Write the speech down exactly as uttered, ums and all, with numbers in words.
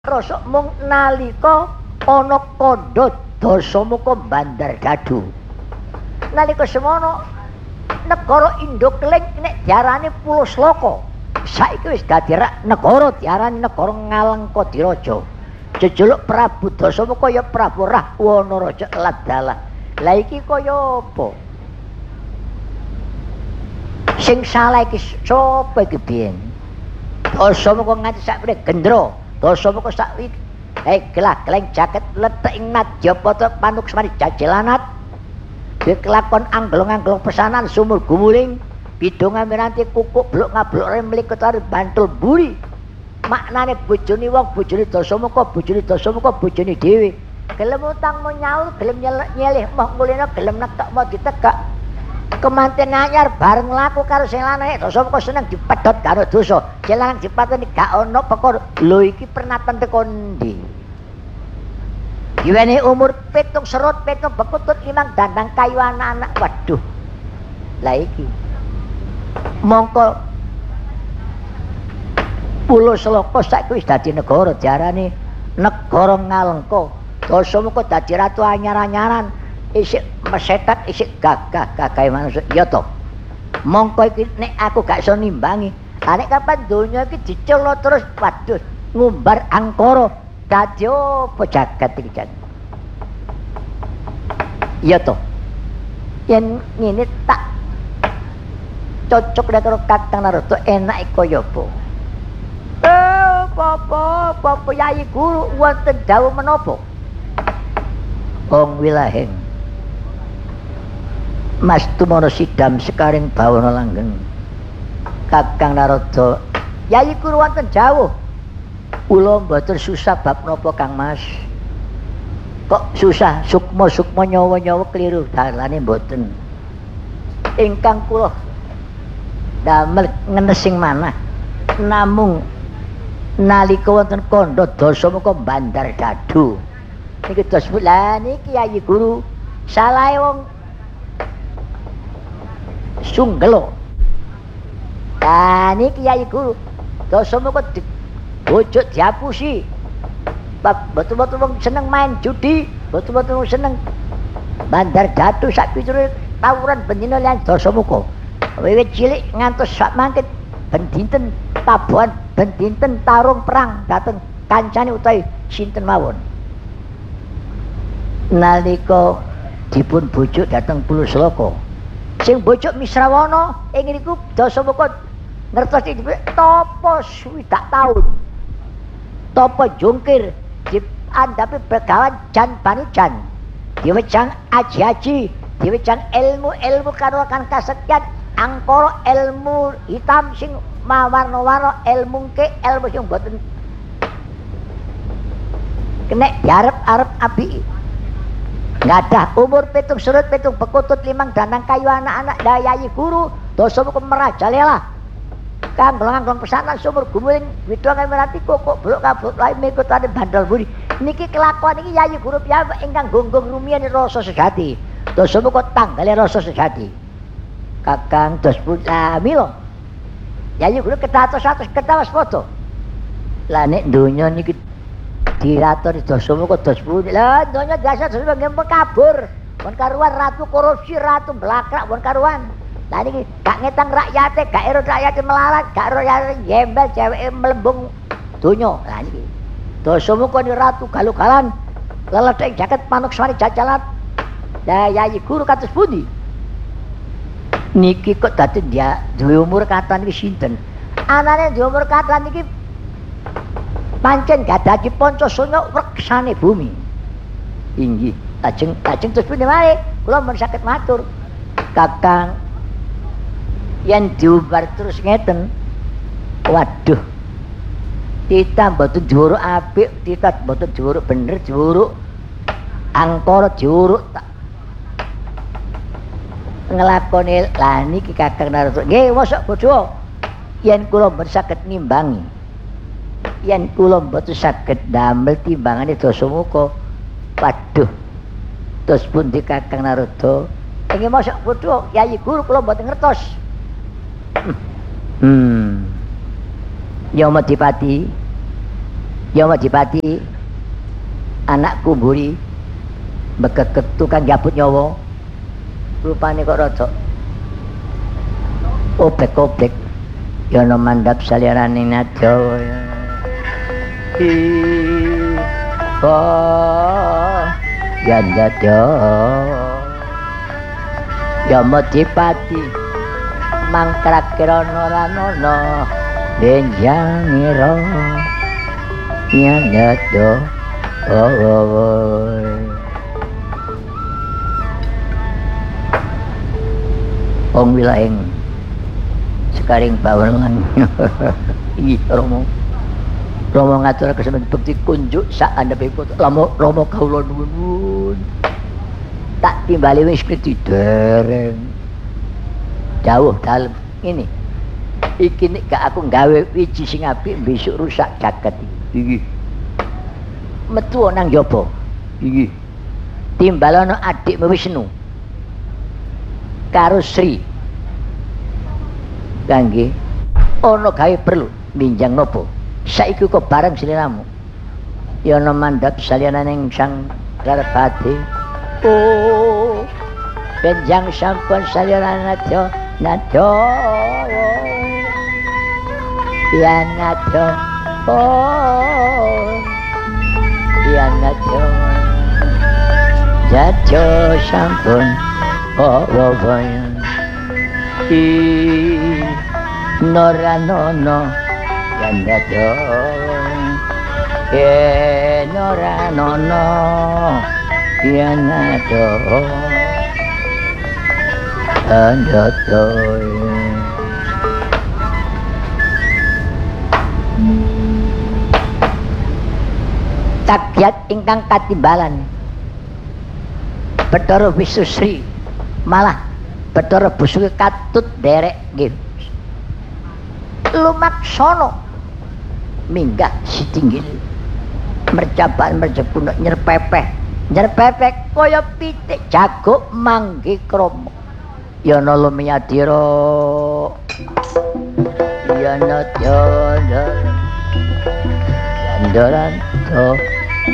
Rasa mung nalika ana kandha Dasamuka Bandar Dadu. Nalika semono negara Indokling nek diarani Pulo Sloka. Saiki wis dadi negara diarani negara Ngalengkadiraja. Jejuluk Prabu Dasamuka ya Prabu Rahwana Raja Ladala. Lah iki kaya apa? Sing salah iki sapa iki biyen? Dasamuka nganti sakmene gendra. Dasamuka sak iki eh gelah-geleng jaket letek ing Nadyapata panuksmani jajelanat. Dikelakon anglong-anglong pesanan sumur gumuling, bidongan miranti kukuk blok ngablok rem mlikutari bantul buri. Maknane bojone wong bojone Dasamuka, bojone Dasamuka bojone dhewe. Gelem utang mau nyaur, gelem nyelih moh mulina, gelem nekak mau ditegak. Kemanten anyar bareng laku karo sing lanang Dasamuka seneng dipedhot karo dosa. Sing lanang dipateni gak ana perkara. Lho iki pernatan teko ndi? Diweni umur pitung serut, pitung bekutut, limang dandang kayu anak-anak. Waduh. Lah iki. Mongko Pulo Sloka saiki wis dadi negara diarani negara Ngalengka. Dasamuka dadi ratu anyar-anyaran. Isik mesetat, isik gagah-gagahe manungsa. Ya to. Mongko iki nek aku gak iso nimbangi. Lah nek kapan donya iki dicelok terus waduh ngumbar angkara dadi apa jagat iki jan. Ya to. Yen ngene tak cocok nek karo Kakang Narada enak kaya apa. Eh, apa apa Yai Guru wonten dawuh menapa? Wong wilahing Mas tumono sidam sekaring bawana langgeng. Kakang Narada, Yai Guru wonten jawuh. Kula mboten susah bab napa Kang Mas. Kok susah sukma-sukma nyawa-nyawa kliru dalane mboten. Ingkang kula damel ngenesing manah namung nalika wonten kandha Dasamuka Bandar Dadu. Niki dos lha niki Yai Guru salahe wong Sunggelo. Lah niki Yai Guru Dasamuka bojo diapusi. Betul-betul wong seneng main judi, betul-betul wong seneng Bandar Dadu sak piture tawuran bendina lan Dasamuka. Wiwit cilik ngantos sak mangkit ben dinten tabuhan ben dinten tarung perang dhateng kancane utawi sinten mawon. Nalika dipun bojo dhateng Pulo Sloka. Sing bojo Misrawana ing niku Dasamuka ngertos iki tapa swidak taun. Tapa jungkir diandapi begawan jan panujan. Diwecang aji-aji, diwecang ilmu-ilmu karo kan kasetyan angkara ilmu hitam sing mawarna-warna ilmu ke ilmu sing boten kenek diarep-arep apiki. Ngadah umur pitung serut, pitung bekutut, limang dandang kayu anak-anak. Lah Yai Guru Dasamuka merajalela. Kang nglong-nglong pesanan sumur gumuling widongan meranti kokok blok kablok lae mikutane bandal buri. Niki kelakuan iki Yai Guru piyambak ingkang gunggung rumiyin rasa sejati. Dasamuka tanggale rasa sejati. Kakang dos putra mila. Yai Guru ketatos-atos ketawas foto. Lah nek donya niki diratur Dasamuka dos pundi. Lah donya biasa Dasamuka ngempel kabur. Pun karuan ratu korupsi, ratu blakrak pun karuan. Lah niki gak ngetang rakyate, gak ero rakyate melarat, gak ero rakyate gembel ceweke mlembung donya. Lah niki Dasamuka ni ratu galugalan, leledek jaket panuksmani jajalan. Lah Yai Guru kados pundi? Niki kok dadi dia duwe umur katan iki sinten? Anane duwe umur katan iki pancen gadahi Pancasanya reksane bumi. Inggih, lajeng lajeng terus pundi wae kula mun saged matur. Kakang yen diumbar terus ngeten. Waduh. Kita mboten diuruk apik, kita mboten diuruk bener, diuruk angkara diuruk tak ngelakoni lah niki Kakang Narada. Nggih, mosok bodho. Yen kula mboten saged nimbangi. Yen kula mboten saged damel timbangane Dasamuka. Waduh. Terus pundi Kakang Narada? Nggih mosok bodho, Yai Guru kula mboten ngertos. Hmm. Ya Madipati. Ya Majipati anakku mburi bekeket tukang jabut nyawa rupane kok rada obek-obek ya ana mandhap saliyane nadya oh ya nadya ya Majipati mangkrakirana ranana benjangira ya nadya oh, oh, oh. Ong wilayeng sekaring bawengan iki Rama Rama ngatur kesemen bekti kunjuk sak andhepipun Rama Rama kawula nuwun tak timbali wis dereng jauh dalem ini iki nek gak aku gawe wiji sing apik besok rusak jagat iki metu nang jaba iki timbalana adikmu Wisnu karo Sri kangge ana gawe perlu minjang napa saiki kok bareng sliramu ya ana mandhap saliyananing Sang Darpati oh benjang sampun saliyana nadya nadya ya nadya oh ya nadya jadya sampun oh oh bayan i noranono yandado e noranono yandado yandado takyat ingkang katimbalan Bathara Wisnusri malah Bathara Basuki katut derek nggih lumaksana minggah sitinggil mercaban merjepun nyerpepeh nyerpepeh kaya pitik jago manggi krama yana lumiyadira yana jana yandaran to